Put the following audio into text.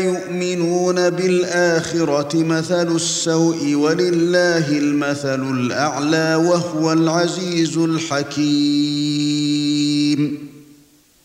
يؤمنون بالآخرة مثل السوء ولله المثل الأعلى وهو العزيز الحكيم.